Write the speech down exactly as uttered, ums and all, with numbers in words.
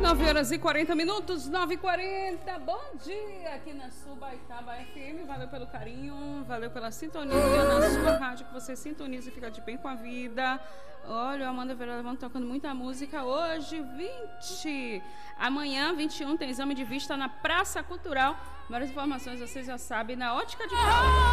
nove horas e quarenta minutos, nove e quarenta. Bom dia aqui na Subaitaba F M. Valeu pelo carinho, valeu pela sintonia na sua rádio, que você sintoniza e fica de bem com a vida. Olha, a Amanda Vera vão tocando muita música. Hoje, vinte. Amanhã, vinte e um, tem exame de vista na Praça Cultural. Várias informações vocês já sabem na Ótica de Caldas.